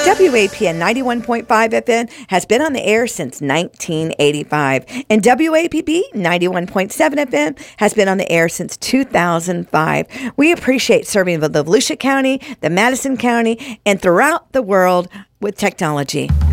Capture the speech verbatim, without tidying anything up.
W A P N ninety-one point five F M has been on the air since nineteen eighty-five, and W A P B ninety-one point seven F M has been on the air since two thousand five. We appreciate serving the Volusia County, the Madison County, and throughout the world with technology.